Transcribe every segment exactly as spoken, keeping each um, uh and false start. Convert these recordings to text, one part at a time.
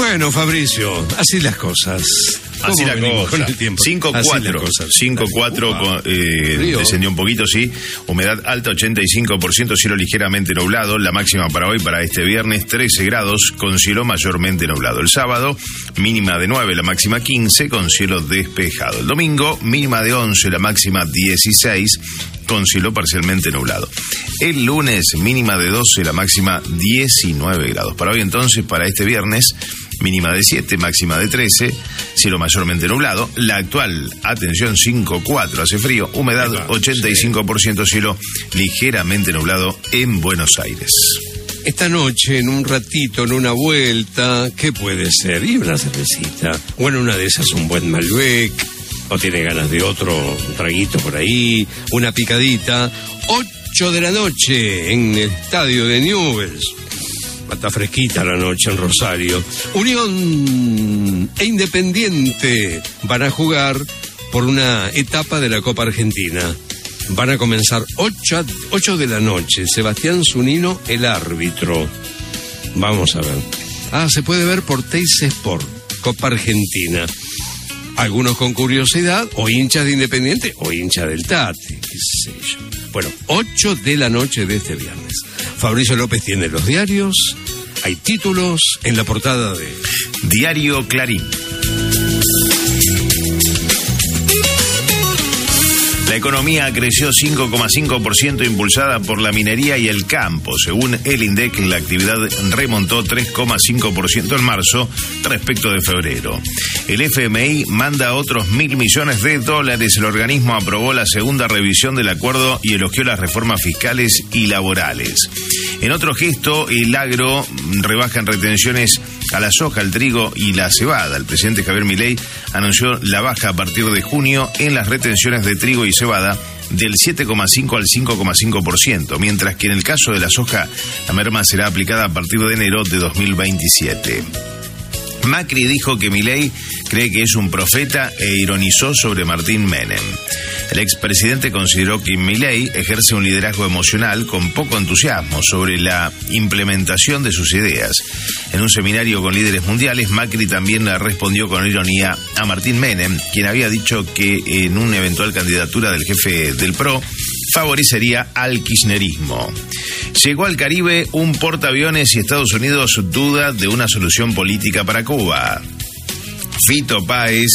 Bueno, Fabricio, así las cosas. Así la cosa. cinco cuatro. cinco cuatro eh, descendió un poquito, sí. Humedad alta, ochenta y cinco por ciento, cielo ligeramente nublado. La máxima para hoy, para este viernes, trece grados, con cielo mayormente nublado. El sábado, mínima de nueve, la máxima quince, con cielo despejado. El domingo, mínima de once, la máxima dieciséis, con cielo parcialmente nublado. El lunes, mínima de doce, la máxima diecinueve grados. Para hoy entonces, para este viernes, mínima de siete, máxima de trece, cielo mayormente nublado. La actual, atención, cinco cuatro, hace frío, humedad ochenta y cinco por ciento, cielo ligeramente nublado en Buenos Aires. Esta noche, en un ratito, en una vuelta, ¿qué puede ser? Y una cervecita. Bueno, una de esas, un buen Malbec, o tiene ganas de otro traguito por ahí, una picadita. ocho de la noche, en el estadio de Newell's. Está fresquita la noche en Rosario. Unión e Independiente van a jugar por una etapa de la Copa Argentina. Van a comenzar ocho de la noche. Sebastián Zunino, el árbitro. Vamos a ver. Ah, se puede ver por Teis Sport, Copa Argentina. Algunos con curiosidad, o hinchas de Independiente, o hinchas del Tate, qué sé yo. Bueno, ocho de la noche de este viernes. Fabricio López tiene los diarios, hay títulos en la portada de Diario Clarín. La economía creció cinco coma cinco por ciento impulsada por la minería y el campo. Según el INDEC, la actividad remontó tres coma cinco por ciento en marzo respecto de febrero. El F M I manda otros mil millones de dólares. El organismo aprobó la segunda revisión del acuerdo y elogió las reformas fiscales y laborales. En otro gesto, el agro rebaja en retenciones a la soja, el trigo y la cebada. El presidente Javier Milei anunció la baja a partir de junio en las retenciones de trigo y cebada del siete coma cinco al cinco coma cinco por ciento, mientras que en el caso de la soja, la merma será aplicada a partir de enero de dos mil veintisiete. Macri dijo que Milei cree que es un profeta e ironizó sobre Martín Menem. El expresidente consideró que Milei ejerce un liderazgo emocional con poco entusiasmo sobre la implementación de sus ideas. En un seminario con líderes mundiales, Macri también respondió con ironía a Martín Menem, quien había dicho que en una eventual candidatura del jefe del P R O favorecería al kirchnerismo. Llegó al Caribe un portaaviones y Estados Unidos duda de una solución política para Cuba. Fito Páez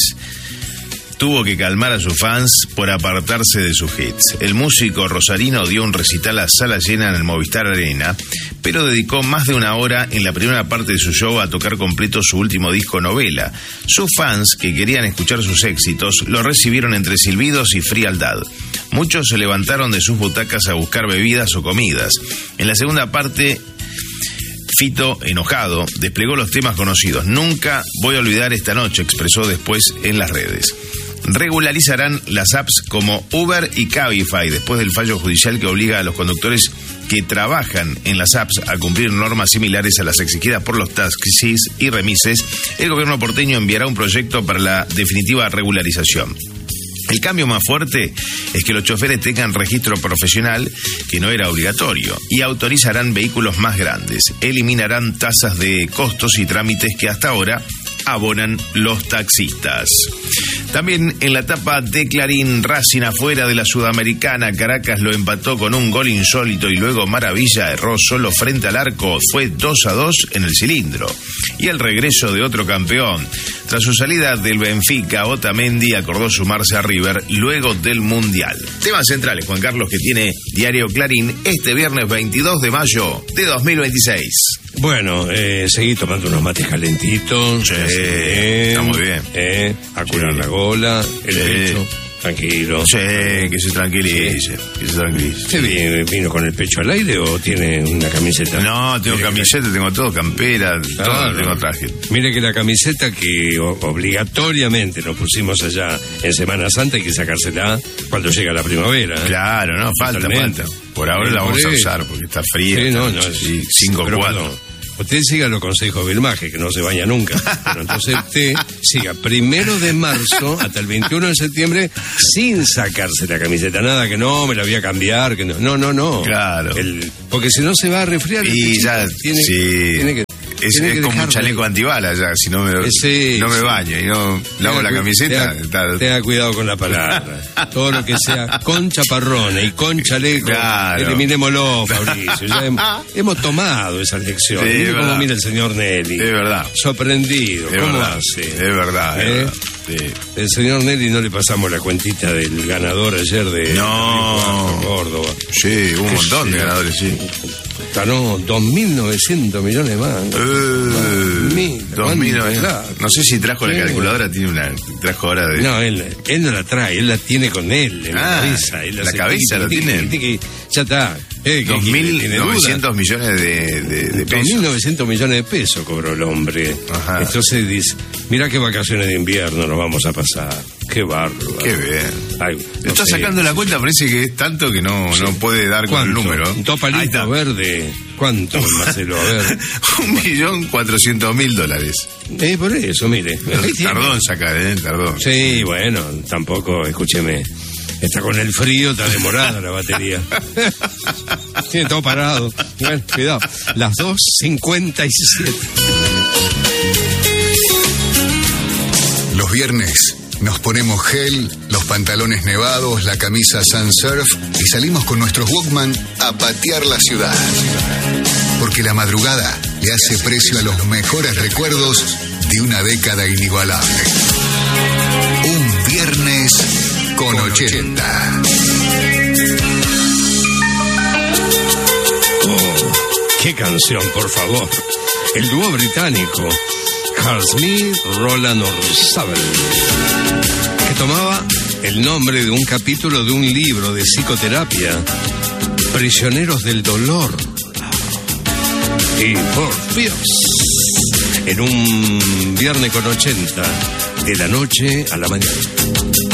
tuvo que calmar a sus fans por apartarse de sus hits. El músico rosarino dio un recital a sala llena en el Movistar Arena, pero dedicó más de una hora en la primera parte de su show a tocar completo su último disco Novela. Sus fans, que querían escuchar sus éxitos, lo recibieron entre silbidos y frialdad. Muchos se levantaron de sus butacas a buscar bebidas o comidas. En la segunda parte, Fito, enojado, desplegó los temas conocidos. Nunca voy a olvidar esta noche, expresó después en las redes. Regularizarán las apps como Uber y Cabify después del fallo judicial que obliga a los conductores que trabajan en las apps a cumplir normas similares a las exigidas por los taxis y remises. El gobierno porteño enviará un proyecto para la definitiva regularización. El cambio más fuerte es que los choferes tengan registro profesional, que no era obligatorio, y autorizarán vehículos más grandes. Eliminarán tasas de costos y trámites que hasta ahora abonan los taxistas. También en la etapa de Clarín, Racing afuera de la Sudamericana. Caracas lo empató con un gol insólito y luego Maravilla erró solo frente al arco. Fue dos a dos en el cilindro. Y el regreso de otro campeón. Tras su salida del Benfica, Otamendi acordó sumarse a River luego del Mundial. Temas centrales, Juan Carlos, que tiene Diario Clarín este viernes veintidós de mayo de dos mil veintiséis. Bueno, eh, seguí tomando unos mates calentitos. Sí, está muy bien. Eh, a curar sí. la gola, el sí. pecho, tranquilo. Sí, que se tranquilice, sí. que se tranquilice. ¿Usted vino, vino con el pecho al aire o tiene una camiseta? No, tengo Mire camiseta, que... tengo todo, campera, claro. todo, tengo traje. Mire que la camiseta que obligatoriamente nos pusimos allá en Semana Santa hay que sacársela cuando llega la primavera. ¿eh? Claro, no, falta, Totalmente. falta. Por ahora la vamos a usar porque está fría. Sí, no, no, sí, cinco cuatro. Usted siga los consejos de Vilmaje, que no se baña nunca. Pero entonces usted siga primero de marzo hasta el veintiuno de septiembre sin sacarse la camiseta. Nada que no, me la voy a cambiar. Que no, no, no. no. Claro. El, porque si no se va a resfriar. Y ya, tiene, sí. tiene que... es, es como un chaleco antibalas ya, si no me, sí, no me baño y no lavo la camiseta. Tenga, está... tenga cuidado con la palabra. Todo lo que sea con chaparrones y con chaleco, claro. Eliminémoslo, Fabricio. Ya hemos, hemos tomado esa lección. Sí, mire cómo mira el señor Nelly. Es verdad. Sorprendido. Es ¿Cómo verdad, hace? Es verdad, ¿Eh? es verdad. Sí. El señor Nelly no le pasamos la cuentita del ganador ayer de no. Córdoba. Sí, hubo un montón de ganadores, sí. Ganó dos mil novecientos millones más. Uh, dos mil novecientos. No sé si trajo la calculadora, tiene una. Trajo ahora de. No, él, él no la trae, él la tiene con él en ah, la cabeza. Él la cabeza la tiene. Ya está. Eh, dos mil novecientos millones de, de, de pesos. dos mil novecientos millones de pesos cobró el hombre. Ajá. Entonces dice: mira qué vacaciones de invierno nos vamos a pasar. Qué bárbaro. Qué bien. Ay, no está sé. sacando la cuenta, parece que es tanto que no, sí. no puede dar con el número. Dos palitos verdes. ¿Cuánto, Marcelo? A ver. Un millón cuatrocientos mil dólares. Eh, por eso, mire. Tardó en sacar, ¿eh? Tardó. Sí, bueno, tampoco, escúcheme. Está con el frío, está demorada la batería. Tiene todo parado. Bueno, cuidado. Las dos cincuenta y siete. Los viernes nos ponemos gel, los pantalones nevados, la camisa Sun Surf y salimos con nuestros Walkman a patear la ciudad. Porque la madrugada le hace precio a los mejores recuerdos de una década inigualable. Un viernes con ochenta. Oh, qué canción, por favor. El dúo británico Carl Smith, Roland Orzabal, que tomaba el nombre de un capítulo de un libro de psicoterapia, Prisioneros del Dolor. Y por Dios, en un viernes con ochenta, de la noche a la mañana.